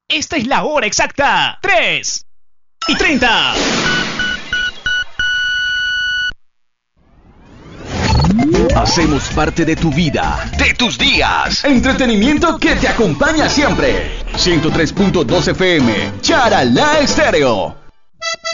Esta es la hora exacta. 3:30. Hacemos parte de tu vida, de tus días. Entretenimiento que te acompaña siempre. 103.2 FM, Charalá Estéreo.